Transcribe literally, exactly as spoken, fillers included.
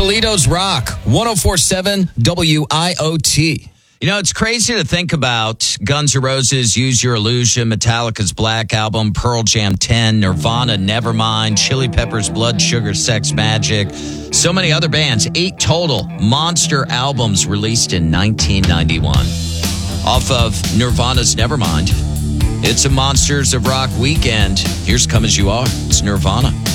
Toledo's Rock, one oh four point seven W I O T. You know, it's crazy to think about Guns N' Roses, Use Your Illusion, Metallica's Black Album, Pearl Jam ten, Nirvana, Nevermind, Chili Peppers, Blood Sugar Sex Magik, so many other bands, eight total monster albums released in nineteen ninety-one. Off of Nirvana's Nevermind, it's a Monsters of Rock weekend. Here's Come As You Are. It's Nirvana.